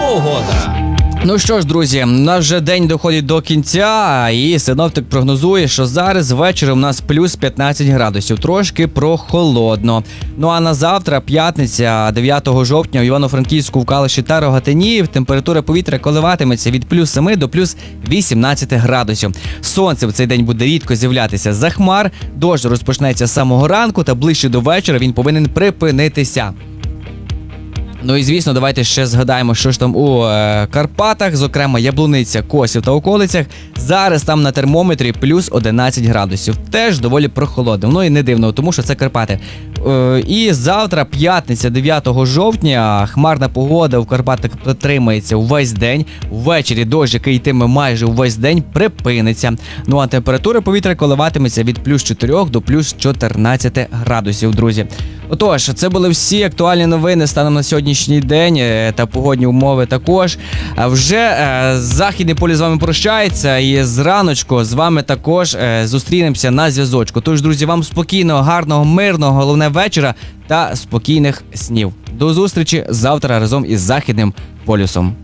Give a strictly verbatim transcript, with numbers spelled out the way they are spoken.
погода. Ну що ж, друзі, у нас вже день доходить до кінця, і синоптик прогнозує, що зараз ввечері у нас плюс п'ятнадцять градусів, трошки прохолодно. Ну а на завтра, п'ятниця, дев'ятого жовтня, в Івано-Франківську, в Калуші та Рогатині температура повітря коливатиметься від плюс семи до плюс вісімнадцяти градусів. Сонце в цей день буде рідко з'являтися за хмар, дощ розпочнеться з самого ранку та ближче до вечора він повинен припинитися. Ну і, звісно, давайте ще згадаємо, що ж там у е, Карпатах, зокрема Яблуниця, Косів та околицях. Зараз там на термометрі плюс одинадцять градусів. Теж доволі прохолодно. Ну і не дивно, тому що це Карпати. Е, і завтра, п'ятниця, дев'ятого жовтня, хмарна погода в Карпатах протримається увесь день. Ввечері дощ, який йтиме майже увесь день, припиниться. Ну а температура повітря коливатиметься від плюс чотирьох до плюс чотирнадцяти градусів, друзі. Отож, це були всі актуальні новини станом на сьогоднішній день та погодні умови також. А вже е, Західний полюс з вами прощається і зраночку з вами також е, зустрінемося на зв'язочку. Тож, друзі, вам спокійного, гарного, мирного, головне вечора та спокійних снів. До зустрічі завтра разом із Західним полюсом.